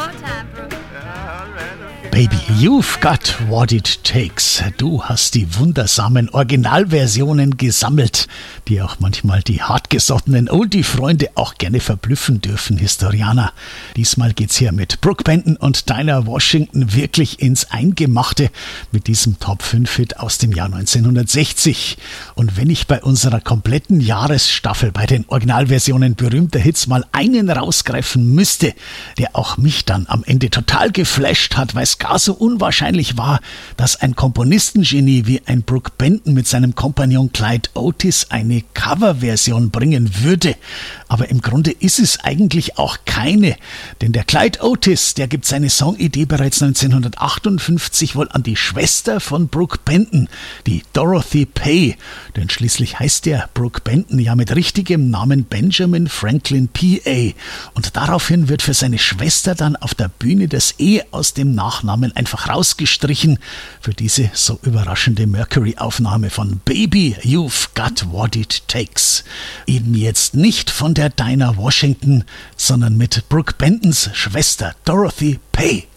Baby, you've got what it takes. Du hast die wundersamen Originalversionen gesammelt, die auch manchmal die hartgesottenen Oldie-Freunde auch gerne verblüffen dürfen, Historianer. Diesmal geht's hier mit Brooke Benton und Dinah Washington wirklich ins Eingemachte mit diesem Top-5-Hit aus dem Jahr 1960. Und wenn ich bei unserer kompletten Jahresstaffel bei den Originalversionen berühmter Hits mal einen rausgreifen müsste, der auch mich dann am Ende total geflasht hat, weil es gar so unwahrscheinlich war, dass ein Komponistengenie wie ein Brooke Benton mit seinem Kompagnon Clyde Otis eine Coverversion bringen würde. Aber im Grunde ist es eigentlich auch keine, denn der Clyde Otis, der gibt seine Songidee bereits 1958 wohl an die Schwester von Brooke Benton, die Dorothy Pay, denn schließlich heißt der Brooke Benton ja mit richtigem Namen Benjamin Franklin P.A. und daraufhin wird für seine Schwester dann auf der Bühne das E aus dem Nachnamen einfach rausgestrichen für diese so überraschende Mercury-Aufnahme von Baby, You've Got What It Takes. Eben jetzt nicht von der Dinah Washington, sondern mit Brooke Bentons Schwester Dorothy Pay.